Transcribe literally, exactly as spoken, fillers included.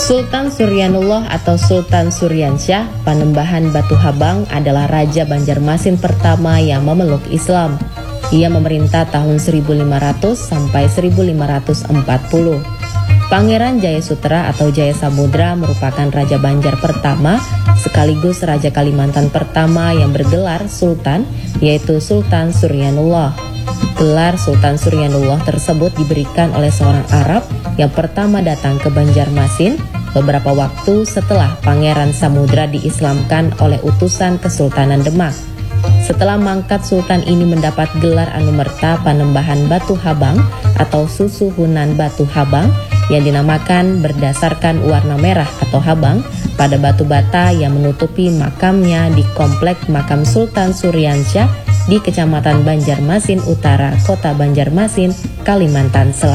Sultan Suryanullah atau Sultan Suryansyah Panembahan Batu Habang adalah Raja Banjarmasin pertama yang memeluk Islam. Ia memerintah tahun seribu lima ratus sampai seribu lima ratus empat puluh. Pangeran Jayasutra atau Jaya Samudra merupakan Raja Banjar pertama sekaligus Raja Kalimantan pertama yang bergelar Sultan, yaitu Sultan Suryanullah. Gelar Sultan Suryanullah tersebut diberikan oleh seorang Arab yang pertama datang ke Banjarmasin beberapa waktu setelah Pangeran Samudra diislamkan oleh utusan Kesultanan Demak. Setelah mangkat, Sultan ini mendapat gelar Anumerta Panembahan Batu Habang atau Susuhunan Batu Habang yang dinamakan berdasarkan warna merah atau habang pada batu bata yang menutupi makamnya di Komplek Makam Sultan Suryansyah di Kecamatan Banjarmasin Utara, Kota Banjarmasin, Kalimantan Selatan.